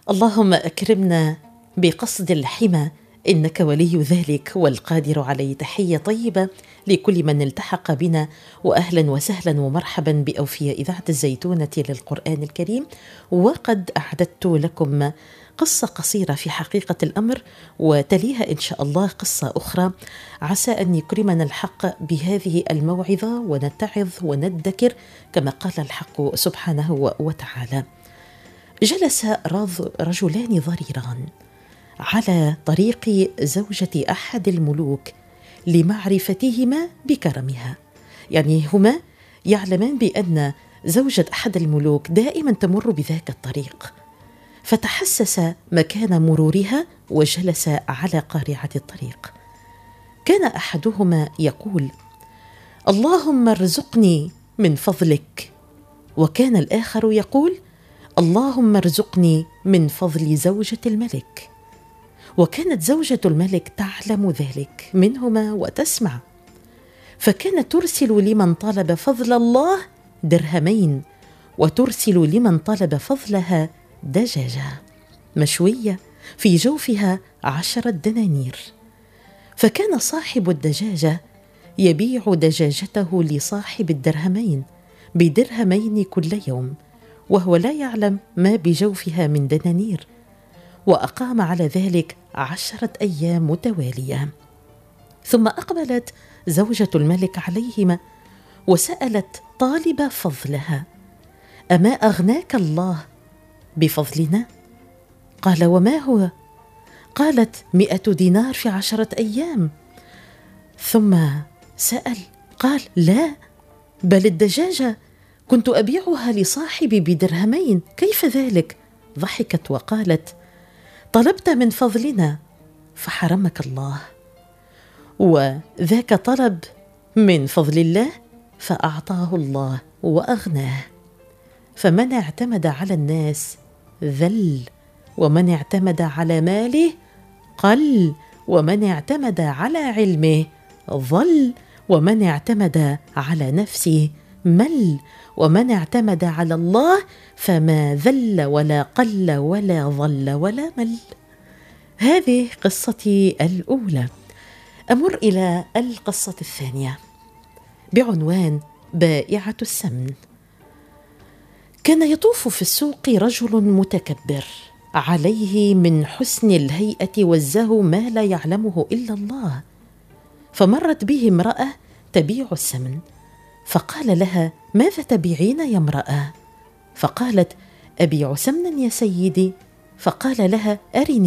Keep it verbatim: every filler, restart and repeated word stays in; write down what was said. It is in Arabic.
اللهم أكرمنا بقصد الحمى إنك ولي ذلك والقادر عليه. تحية طيبة لكل من التحق بنا، وأهلا وسهلا ومرحبا بأوفياء إذاعة الزيتونة للقرآن الكريم. وقد أعددت لكم قصة قصيرة في حقيقة الأمر، وتليها إن شاء الله قصة أخرى، عسى أن يكرمنا الحق بهذه الموعظة ونتعظ وندكر كما قال الحق سبحانه وتعالى. جلس رجلان ضريران على طريق زوجة أحد الملوك لمعرفتهما بكرمها، يعني هما يعلمان بأن زوجة أحد الملوك دائما تمر بذاك الطريق، فتحسس مكان مرورها وجلس على قارعة الطريق. كان أحدهما يقول: اللهم ارزقني من فضلك، وكان الآخر يقول: اللهم ارزقني من فضل زوجة الملك. وكانت زوجة الملك تعلم ذلك منهما وتسمع، فكانت ترسل لمن طلب فضل الله درهمين، وترسل لمن طلب فضلها دجاجة مشوية في جوفها عشرة دنانير. فكان صاحب الدجاجة يبيع دجاجته لصاحب الدرهمين بدرهمين كل يوم، وهو لا يعلم ما بجوفها من دنانير. وأقام على ذلك عشرة أيام متوالية، ثم أقبلت زوجة الملك عليهما وسألت طالب فضلها: أما أغناك الله بفضلنا؟ قال: وما هو؟ قالت: مئة دينار في عشرة أيام. ثم سأل قال: لا، بل الدجاجة كنت أبيعها لصاحبي بدرهمين، كيف ذلك؟ ضحكت وقالت: طلبت من فضلنا فحرمك الله، وذاك طلب من فضل الله فأعطاه الله وأغناه. فمن اعتمد على الناس ذل، ومن اعتمد على ماله قل، ومن اعتمد على علمه ضل، ومن اعتمد على نفسه مل، ومن اعتمد على الله فما ذل ولا قل ولا ضل ولا مل. هذه قصتي الأولى. أمر إلى القصة الثانية بعنوان بائعة السمن. كان يطوف في السوق رجل متكبر عليه من حسن الهيئة والزهو ما لا يعلمه إلا الله، فمرت به امرأة تبيع السمن، فقال لها: ماذا تبيعين يا امرأة؟ فقالت: أبيع سمنا يا سيدي. فقال لها: أرني